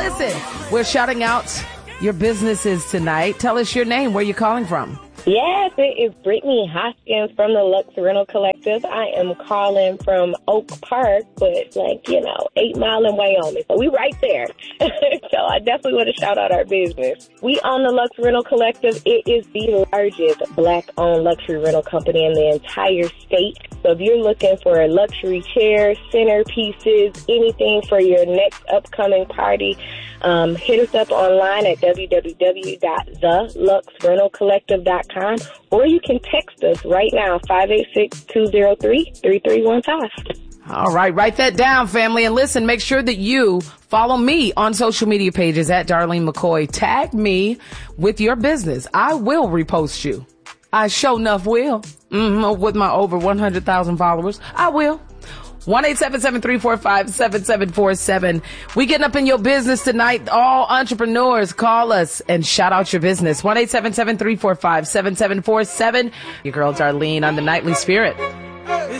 Listen, we're shouting out your businesses tonight. Tell us your name, where you're calling from. Yes, it is Brittany Hoskins from the Lux Rental Collective. I am calling from Oak Park, but 8 Mile in Wyoming. So we right there. So I definitely want to shout out our business. We own the Lux Rental Collective. It is the largest Black-owned luxury rental company in the entire state. So if you're looking for luxury chairs, centerpieces, anything for your next upcoming party, hit us up online at www.theluxrentalcollective.com, or you can text us right now, 586-203-3315. All right, write that down, family. And listen, make sure that you follow me on social media pages at Darlene McCoy. Tag me with your business. I will repost you. I sure enough will. With my over 100,000 followers, I will. 1-877-345-7747. We getting up in your business tonight. All entrepreneurs, call us and shout out your business. 1-877-345-7747. Your girl Darlene on the Nightly Spirit.